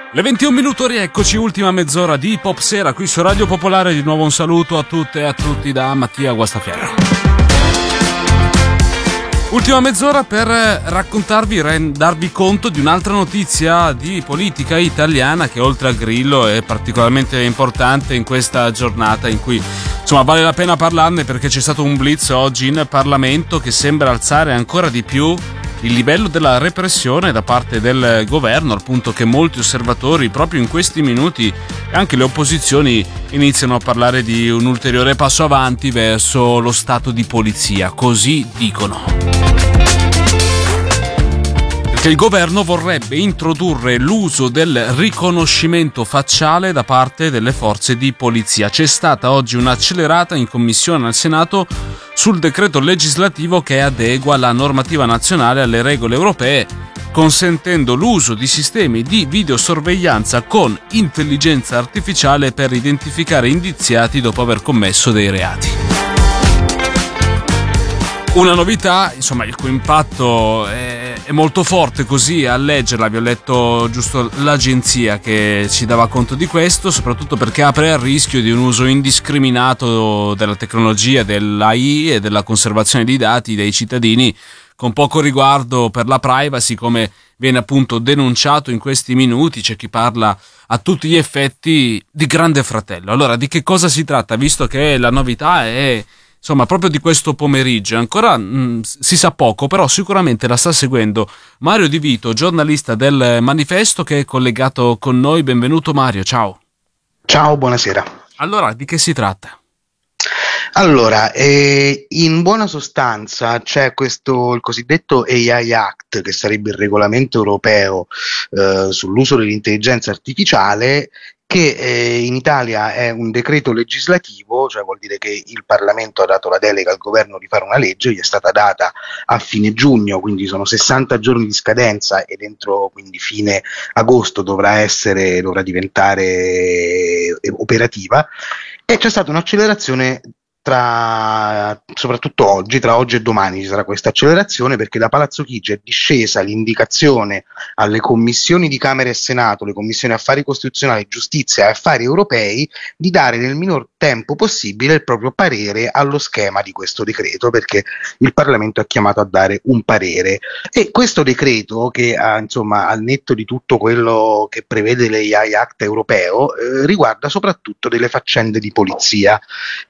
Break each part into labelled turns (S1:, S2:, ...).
S1: Le 21 minuti, rieccoci, ultima mezz'ora di Pop Sera qui su Radio Popolare. Di nuovo un saluto a tutte e a tutti da Mattia Guastaferro. Ultima mezz'ora per raccontarvi, darvi conto di un'altra notizia di politica italiana che oltre al Grillo è particolarmente importante in questa giornata in cui insomma vale la pena parlarne, perché c'è stato un blitz oggi in Parlamento che sembra alzare ancora di più il livello della repressione da parte del governo, al punto che molti osservatori proprio in questi minuti, anche le opposizioni, iniziano a parlare di un ulteriore passo avanti verso lo stato di polizia, così dicono. Perché il governo vorrebbe introdurre l'uso del riconoscimento facciale da parte delle forze di polizia. C'è stata oggi un'accelerata in commissione al Senato sul decreto legislativo che adegua la normativa nazionale alle regole europee, consentendo l'uso di sistemi di videosorveglianza con intelligenza artificiale per identificare indiziati dopo aver commesso dei reati. Una novità, insomma, il cui impatto è molto forte, così a leggerla. Vi ho letto giusto l'agenzia che ci dava conto di questo, soprattutto perché apre al rischio di un uso indiscriminato della tecnologia, dell'AI e della conservazione dei dati dei cittadini, con poco riguardo per la privacy, come viene appunto denunciato in questi minuti. C'è chi parla a tutti gli effetti di Grande Fratello. Allora, di che cosa si tratta? Visto che la novità è insomma proprio di questo pomeriggio, ancora si sa poco, però sicuramente la sta seguendo Mario Di Vito, giornalista del Manifesto, che è collegato con noi. Benvenuto Mario, ciao.
S2: Ciao, buonasera.
S1: Allora, di che si tratta?
S2: Allora, in buona sostanza c'è il cosiddetto AI Act, che sarebbe il regolamento europeo sull'uso dell'intelligenza artificiale, che in Italia è un decreto legislativo, cioè vuol dire che il Parlamento ha dato la delega al governo di fare una legge, gli è stata data a fine giugno, quindi sono 60 giorni di scadenza e dentro quindi fine agosto dovrà diventare operativa, e c'è stata un'accelerazione soprattutto oggi, tra oggi e domani ci sarà questa accelerazione, perché da Palazzo Chigi è discesa l'indicazione alle commissioni di Camera e Senato, le commissioni affari costituzionali, giustizia e affari europei, di dare nel minor tempo possibile il proprio parere allo schema di questo decreto, perché il Parlamento è chiamato a dare un parere. E questo decreto, che insomma, al netto di tutto quello che prevede l'AI Act europeo, riguarda soprattutto delle faccende di polizia.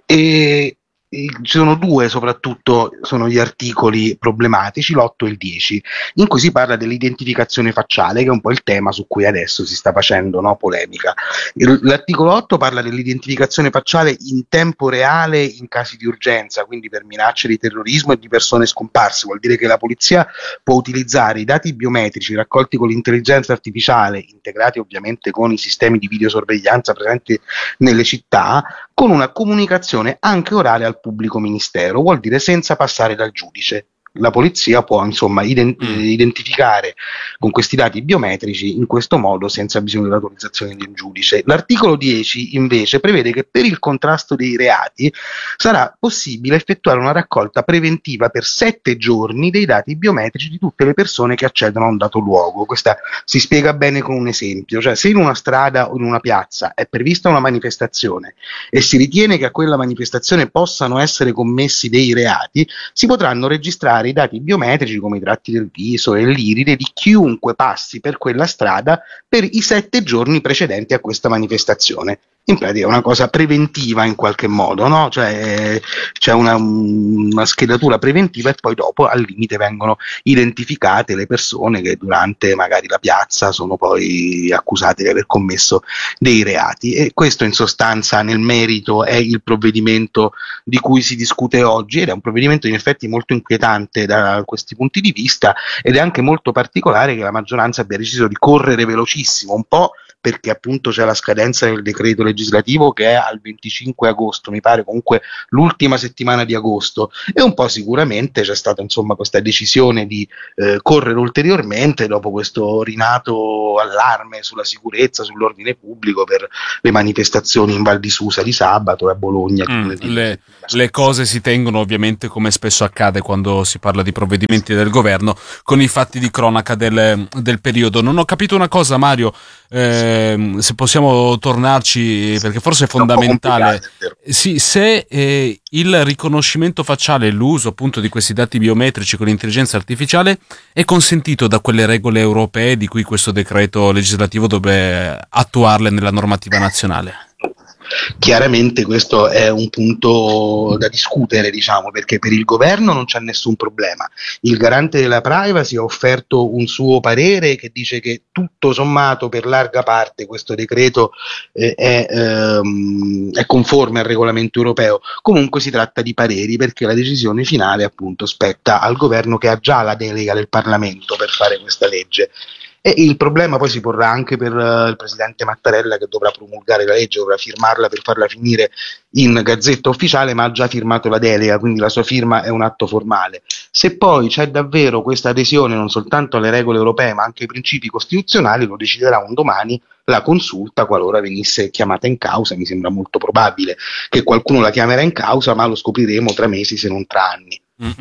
S2: Ci sono due, soprattutto sono gli articoli problematici, l'8 e il 10, in cui si parla dell'identificazione facciale, che è un po' il tema su cui adesso si sta facendo polemica. L'articolo 8 parla dell'identificazione facciale in tempo reale in casi di urgenza, quindi per minacce di terrorismo e di persone scomparse. Vuol dire che la polizia può utilizzare i dati biometrici raccolti con l'intelligenza artificiale, integrati ovviamente con i sistemi di videosorveglianza presenti nelle città, con una comunicazione anche orale al pubblico ministero, vuol dire senza passare dal giudice. La polizia può insomma identificare con questi dati biometrici in questo modo senza bisogno dell'autorizzazione del giudice. L'articolo 10 invece prevede che per il contrasto dei reati sarà possibile effettuare una raccolta preventiva per 7 giorni dei dati biometrici di tutte le persone che accedono a un dato luogo. Questa si spiega bene con un esempio, cioè se in una strada o in una piazza è prevista una manifestazione e si ritiene che a quella manifestazione possano essere commessi dei reati, si potranno registrare i dati biometrici come i tratti del viso e l'iride di chiunque passi per quella strada per i 7 giorni precedenti a questa manifestazione. In pratica è una cosa preventiva in qualche modo, no? Cioè c'è una schedatura preventiva e poi dopo al limite vengono identificate le persone che durante magari la piazza sono poi accusate di aver commesso dei reati. E questo in sostanza nel merito è il provvedimento di cui si discute oggi, ed è un provvedimento in effetti molto inquietante da questi punti di vista, ed è anche molto particolare che la maggioranza abbia deciso di correre velocissimo, un po' perché appunto c'è la scadenza del decreto legislativo che è al 25 agosto, mi pare, comunque l'ultima settimana di agosto, e un po' sicuramente c'è stata insomma questa decisione di correre ulteriormente dopo questo rinato allarme sulla sicurezza, sull'ordine pubblico per le manifestazioni in Val di Susa di sabato e a Bologna.
S1: Le cose si tengono ovviamente, come spesso accade quando si parla di provvedimenti del governo, con i fatti di cronaca del periodo. Non ho capito una cosa, Mario. se possiamo tornarci, perché forse è fondamentale. Sì, se il riconoscimento facciale, l'uso appunto di questi dati biometrici con l'intelligenza artificiale è consentito da quelle regole europee di cui questo decreto legislativo dovrebbe attuarle nella normativa nazionale.
S2: Chiaramente questo è un punto da discutere, diciamo, perché per il governo non c'è nessun problema. Il garante della privacy ha offerto un suo parere che dice che tutto sommato per larga parte questo decreto è conforme al regolamento europeo. Comunque si tratta di pareri, perché la decisione finale appunto spetta al governo, che ha già la delega del Parlamento per fare questa legge. E il problema poi si porrà anche per il presidente Mattarella, che dovrà promulgare la legge, dovrà firmarla per farla finire in Gazzetta Ufficiale, ma ha già firmato la delega, quindi la sua firma è un atto formale. Se poi c'è davvero questa adesione non soltanto alle regole europee ma anche ai principi costituzionali, lo deciderà un domani la consulta, qualora venisse chiamata in causa. Mi sembra molto probabile che qualcuno la chiamerà in causa, ma lo scopriremo tra mesi se non tra anni.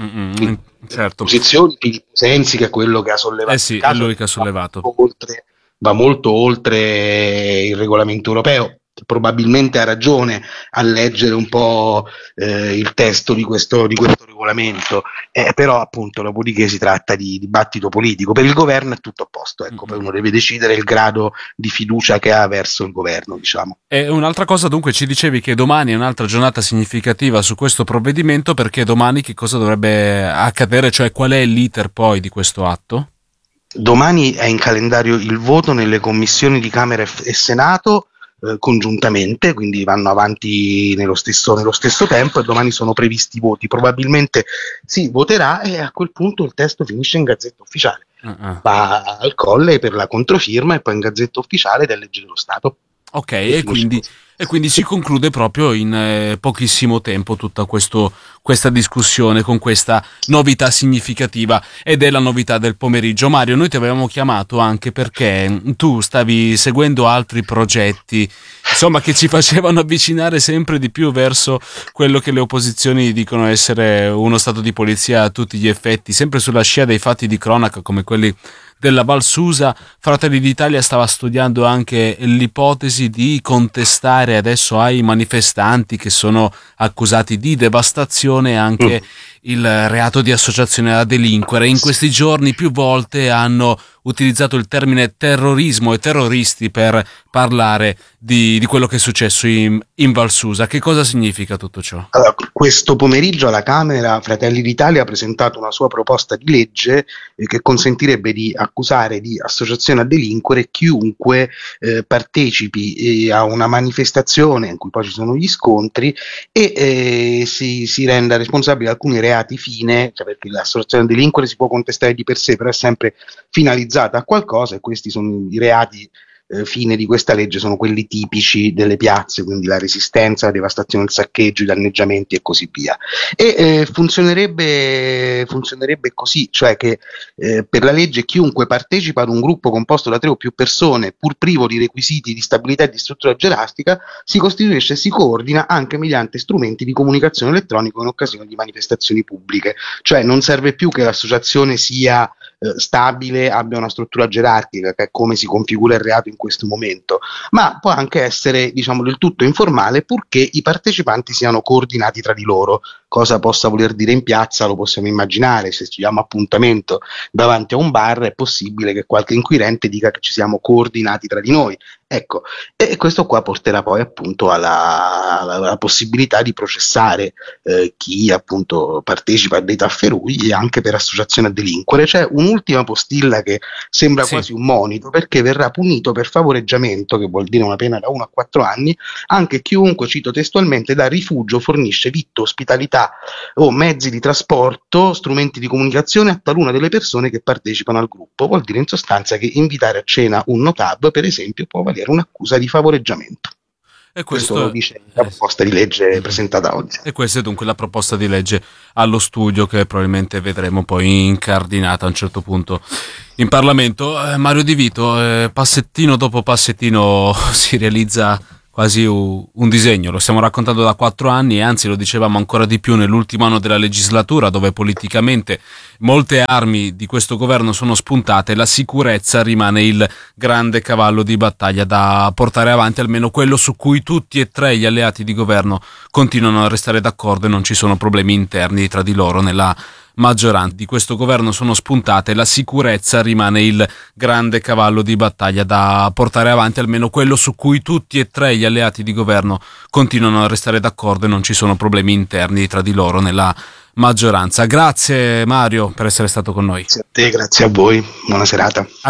S1: Certo.
S2: Posizioni Filippo Sensi, che è quello che ha sollevato
S1: sì,
S2: il caso,
S1: è lui che ha sollevato.
S2: Va molto oltre il regolamento europeo. Probabilmente ha ragione a leggere un po' il testo di questo regolamento, però appunto dopodiché si tratta di dibattito politico. Per il governo è tutto a posto, ecco, poi uno deve decidere il grado di fiducia che ha verso il governo, diciamo.
S1: E un'altra cosa, dunque, ci dicevi che domani è un'altra giornata significativa su questo provvedimento, perché domani che cosa dovrebbe accadere, cioè qual è l'iter poi di questo atto?
S2: Domani è in calendario il voto nelle commissioni di Camera e Senato congiuntamente, quindi vanno avanti nello stesso tempo, e domani sono previsti i voti. Probabilmente si voterà e a quel punto il testo finisce in Gazzetta Ufficiale, va al Colle per la controfirma e poi in Gazzetta Ufficiale ed è legge dello Stato.
S1: Ok, e quindi si conclude proprio in pochissimo tempo tutta questa discussione con questa novità significativa, ed è la novità del pomeriggio. Mario, noi ti avevamo chiamato anche perché tu stavi seguendo altri progetti, insomma, che ci facevano avvicinare sempre di più verso quello che le opposizioni dicono essere uno stato di polizia a tutti gli effetti, sempre sulla scia dei fatti di cronaca come quelli della Val Susa. Fratelli d'Italia stava studiando anche l'ipotesi di contestare adesso ai manifestanti che sono accusati di devastazione anche il reato di associazione a delinquere. In questi giorni più volte hanno utilizzato il termine terrorismo e terroristi per parlare di quello che è successo in Val Susa. Che cosa significa tutto ciò?
S2: Allora, questo pomeriggio alla Camera Fratelli d'Italia ha presentato una sua proposta di legge che consentirebbe di accusare di associazione a delinquere chiunque partecipi a una manifestazione in cui poi ci sono gli scontri e si renda responsabile di alcuni reati fine, cioè perché l'associazione a delinquere si può contestare di per sé, però è sempre finalizzata a qualcosa, e questi sono i reati fine di questa legge, sono quelli tipici delle piazze, quindi la resistenza, la devastazione, il saccheggio, i danneggiamenti e così via. E funzionerebbe così, cioè che per la legge chiunque partecipa ad un gruppo composto da 3 o più persone, pur privo di requisiti di stabilità e di struttura gerarchica, si costituisce e si coordina anche mediante strumenti di comunicazione elettronica in occasione di manifestazioni pubbliche. Cioè non serve più che l'associazione sia stabile, abbia una struttura gerarchica, che è come si configura il reato in questo momento, ma può anche essere, diciamo, del tutto informale, purché i partecipanti siano coordinati tra di loro. Cosa possa voler dire in piazza lo possiamo immaginare. Se ci diamo appuntamento davanti a un bar è possibile che qualche inquirente dica che ci siamo coordinati tra di noi. Ecco, e questo qua porterà poi appunto alla possibilità di processare chi appunto partecipa a dei tafferugli anche per associazione a delinquere. C'è un'ultima postilla che sembra quasi un monito, perché verrà punito per favoreggiamento, che vuol dire una pena da 1 a 4 anni, anche chiunque, cito testualmente, dà rifugio, fornisce vitto, ospitalità o mezzi di trasporto, strumenti di comunicazione a taluna delle persone che partecipano al gruppo. Vuol dire in sostanza che invitare a cena un notab, per esempio, può valere un'accusa di favoreggiamento. E questo lo dice la proposta di legge presentata oggi.
S1: E questa è dunque la proposta di legge allo studio, che probabilmente vedremo poi incardinata a un certo punto in Parlamento. Mario Di Vito, passettino dopo passettino si realizza quasi un disegno. Lo stiamo raccontando da 4 anni, e anzi lo dicevamo ancora di più nell'ultimo anno della legislatura, dove politicamente molte armi di questo governo sono spuntate, la sicurezza rimane il grande cavallo di battaglia da portare avanti, almeno quello su cui tutti e tre gli alleati di governo continuano a restare d'accordo e non ci sono problemi interni tra di loro nella maggioranza di questo governo sono spuntate, la sicurezza rimane il grande cavallo di battaglia da portare avanti, almeno quello su cui tutti e tre gli alleati di governo continuano a restare d'accordo e non ci sono problemi interni tra di loro nella maggioranza. Grazie Mario per essere stato con noi.
S2: Grazie a te, grazie a voi, buona serata.